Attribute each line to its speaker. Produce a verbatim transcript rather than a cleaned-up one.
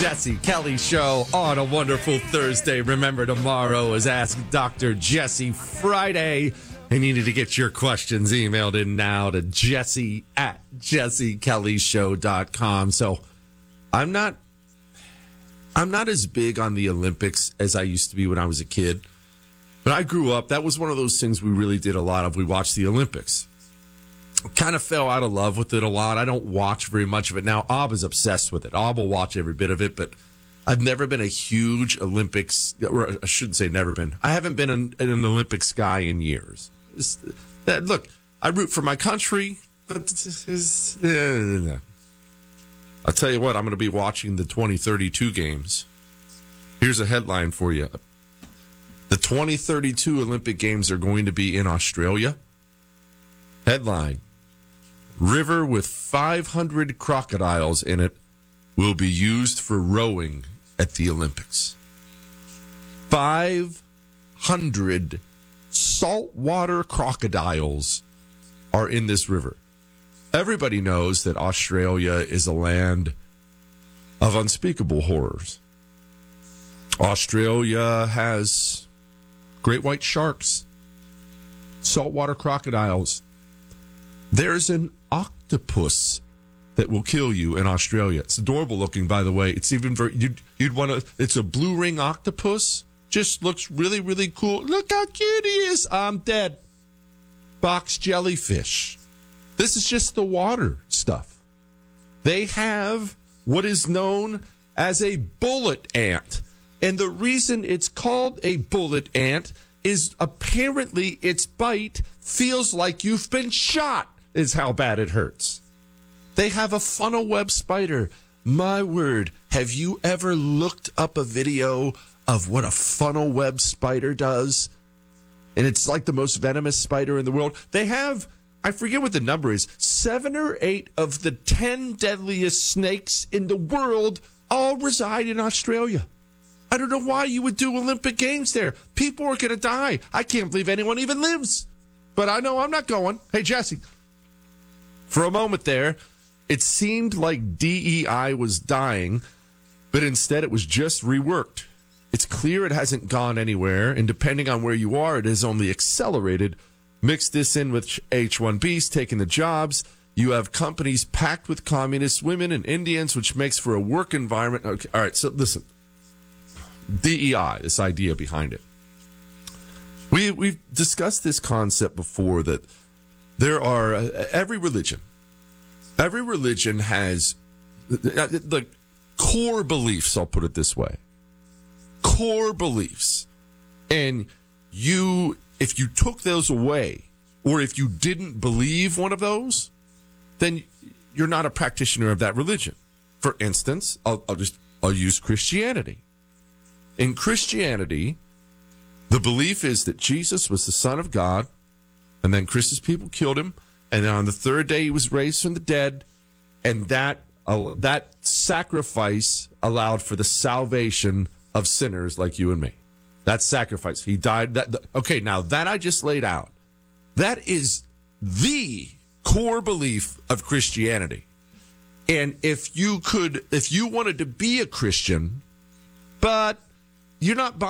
Speaker 1: Jesse Kelly Show on a wonderful Thursday. Remember, tomorrow is Ask Doctor Jesse Friday. I needed to get your questions emailed in now to Jesse at jesse kelly show dot com. So I'm not, I'm not as big on the Olympics as I used to be when I was a kid. But I grew up, that was one of those things we really did a lot of. We watched the Olympics. Kind of fell out of love with it a lot. I don't watch very much of it now. Ob is obsessed with it. Ob will watch every bit of it, but I've never been a huge Olympics, or I shouldn't say never been. I haven't been an, an Olympics guy in years. It's, that, look, I root for my country, but it's, it's, uh, I'll tell you what, I'm going to be watching the twenty thirty-two games. Here's a headline for you. The twenty thirty-two Olympic Games are going to be in Australia. Headline: River with five hundred crocodiles in it will be used for rowing at the Olympics. five hundred saltwater crocodiles are in this river. Everybody knows that Australia is a land of unspeakable horrors. Australia has great white sharks, saltwater crocodiles. There's an octopus that will kill you in Australia. It's adorable looking, by the way. It's even very, you'd, you'd want to, it's a blue ring octopus. Just looks really, really cool. Look how cute he is. I'm dead. Box jellyfish. This is just the water stuff. They have what is known as a bullet ant. And the reason it's called a bullet ant is apparently its bite feels like you've been shot, is how bad it hurts. They have a funnel web spider. My word, have you ever looked up a video of what a funnel web spider does? And it's like the most venomous spider in the world. They have, I forget what the number is, seven or eight of the ten deadliest snakes in the world all reside in Australia. I don't know why you would do Olympic Games there. People are going to die. I can't believe anyone even lives. But I know I'm not going. Hey, Jesse. For a moment there, it seemed like D E I was dying, but instead it was just reworked. It's clear it hasn't gone anywhere, and depending on where you are, it has only accelerated. Mix this in with H one Bs taking the jobs. You have companies packed with communist women and Indians, which makes for a work environment. Okay, all right, so listen. D E I, this idea behind it. We, we've discussed this concept before that there are, uh, every religion, every religion has uh, the core beliefs, I'll put it this way. Core beliefs. And you, if you took those away, or if you didn't believe one of those, then you're not a practitioner of that religion. For instance, I'll, I'll just, I'll use Christianity. In Christianity, the belief is that Jesus was the Son of God, and then Chris's people killed him, and then on the third day he was raised from the dead, and that uh, that sacrifice allowed for the salvation of sinners like you and me. That sacrifice. He died. That, okay, now that I just laid out, that is the core belief of Christianity. And if you could, if you wanted to be a Christian, but you're not